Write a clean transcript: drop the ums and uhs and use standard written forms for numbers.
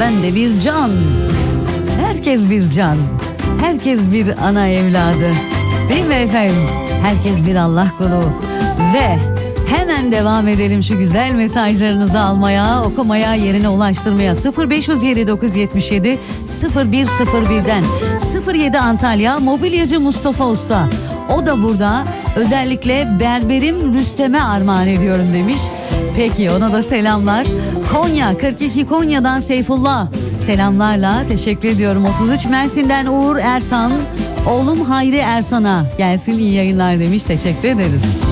ben de bir can. Herkes bir can. Herkes bir ana evladı. Değil mi efendim? Herkes bir Allah kulu. Ve hemen devam edelim şu güzel mesajlarınızı almaya, okumaya, yerine ulaştırmaya. 0507 977 0101'den 07 Antalya mobilyacı Mustafa Usta. O da burada. Özellikle berberim Rüstem'e armağan ediyorum demiş. Peki, ona da selamlar. Konya 42 Konya'dan Seyfullah. Selamlarla teşekkür ediyorum. 33 Mersin'den Uğur Ersan. Oğlum Hayri Ersan'a gelsin iyi yayınlar demiş. Teşekkür ederiz.